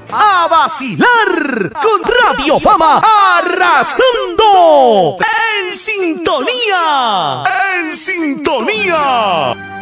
a vacilar con Radio Fama arrasando en sintonía. En sintonía.